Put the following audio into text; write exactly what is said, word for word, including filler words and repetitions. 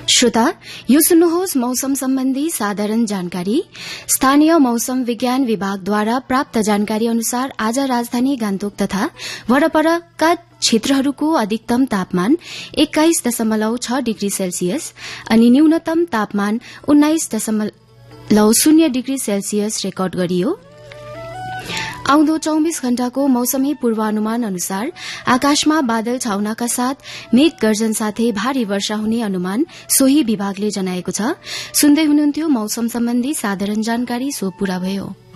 श्रोता, यो सुन्नुहोस् मौसम सम्बन्धी साधारण जानकारी। स्थानीय मौसम विज्ञान विभागद्वारा प्राप्त जानकारी अनुसार आज राजधानी गान्तोक तथा वरपरका क्षेत्रहरूको अधिकतम तापमान एक्काइस दशमलव छ डिग्री सेल्सियस अनि न्यूनतम तापमान उन्नाइस दशमलव शून्य डिग्री सेल्सियस रेकर्ड गरियो। आउँदो चौबीस घण्टाको मौसमी पूर्वानुमान अनुसार आकाशमा बादल छाउनका साथ मेघ गर्जन साथै भारी वर्षा हुने अनुमान सोही विभागले जनाएको छ। सुन्दै हुनुहुन्थ्यो मौसम सम्बन्धी साधारण जानकारी, सो पूरा भयो।